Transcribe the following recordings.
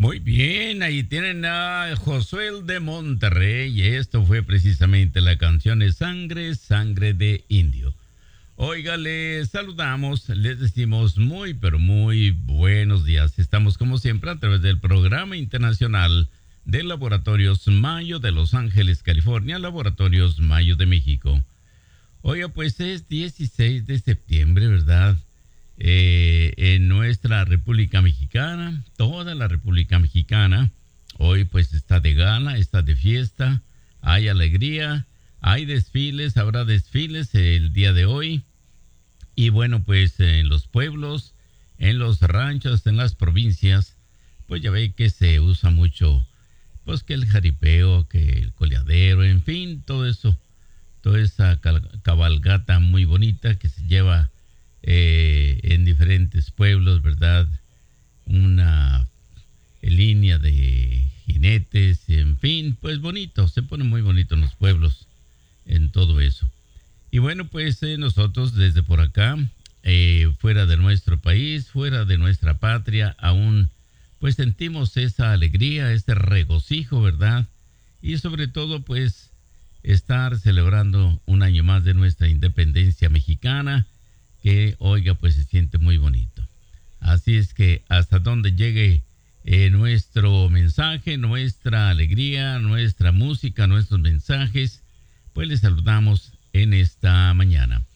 Muy bien, ahí tienen a Josué de Monterrey y esto fue precisamente la canción de Sangre, Sangre de Indio. Oiga, les saludamos, les decimos muy, pero muy buenos días. Estamos como siempre a través del Programa Internacional de Laboratorios Mayo de Los Ángeles, California, Laboratorios Mayo de México. Oiga, pues es 16 de septiembre, ¿verdad? En nuestra República Mexicana, toda la República Mexicana, hoy pues está de gala, está de fiesta, hay alegría, hay desfiles, habrá desfiles el día de hoy. Y bueno, pues en los pueblos, en los ranchos, en las provincias, pues ya ve que se usa mucho, pues que el jaripeo, que el coleadero, en fin, todo eso, toda esa cabalgata muy bonita que se lleva en diferentes pueblos, ¿verdad? Una línea de jinetes, en fin, pues bonito, se pone muy bonito en los pueblos, en todo eso. Y bueno, pues nosotros desde por acá, fuera de nuestro país, fuera de nuestra patria, aún pues sentimos esa alegría, este regocijo, ¿verdad? Y sobre todo pues estar celebrando un año más de nuestra independencia mexicana, que oiga pues se siente muy bonito. Así es que hasta donde llegue nuestro mensaje, nuestra alegría, nuestra música, nuestros mensajes, pues les saludamos en esta mañana.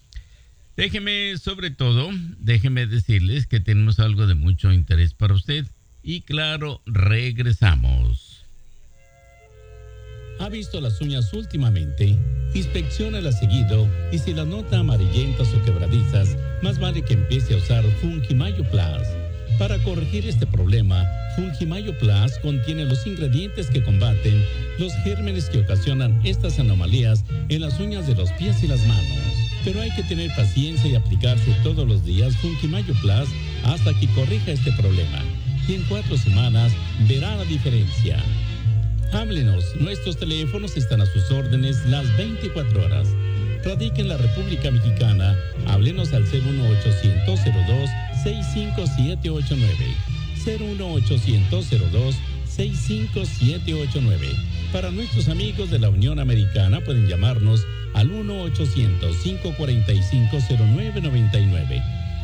Déjeme decirles que tenemos algo de mucho interés para usted y claro, regresamos. ¿Ha visto las uñas últimamente? Inspecciónalas seguido y si las nota amarillentas o quebradizas, más vale que empiece a usar Fungimayo Plus. Para corregir este problema, Fungimayo Plus contiene los ingredientes que combaten los gérmenes que ocasionan estas anomalías en las uñas de los pies y las manos. Pero hay que tener paciencia y aplicarse todos los días Fungimayo Plus hasta que corrija este problema. Y en 4 semanas verá la diferencia. Háblenos, nuestros teléfonos están a sus órdenes las 24 horas. Radica en la República Mexicana, háblenos al 01800-02-65789. 01800-02-65789. Para nuestros amigos de la Unión Americana pueden llamarnos al 1-800-545-0999.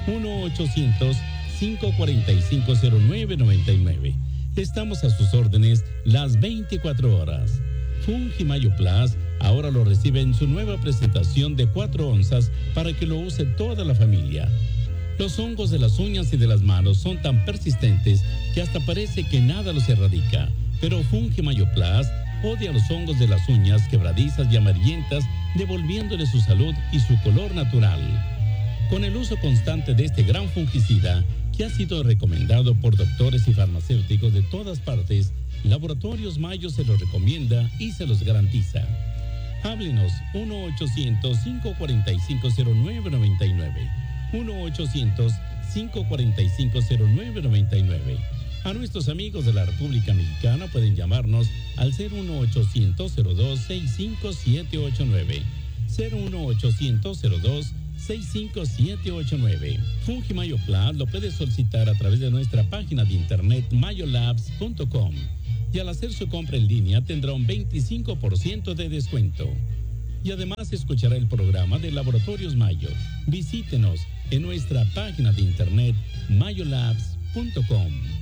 1-800-545-0999. Estamos a sus órdenes las 24 horas. Fungimayo Plus ahora lo recibe en su nueva presentación de 4 onzas para que lo use toda la familia. Los hongos de las uñas y de las manos son tan persistentes que hasta parece que nada los erradica. Pero Fungimayo Plus odia los hongos de las uñas quebradizas y amarillentas, devolviéndole su salud y su color natural. Con el uso constante de este gran fungicida, que ha sido recomendado por doctores y farmacéuticos de todas partes, Laboratorios Mayo se los recomienda y se los garantiza. Háblenos 1-800-545-0999. 1-800-545-0999. A nuestros amigos de la República Mexicana pueden llamarnos al 01800-02-65789. 01800-02-65789. Fungimayo Plus lo puede solicitar a través de nuestra página de internet mayolabs.com y al hacer su compra en línea tendrá un 25% de descuento. Y además escuchará el programa de Laboratorios Mayo. Visítenos en nuestra página de internet mayolabs.com.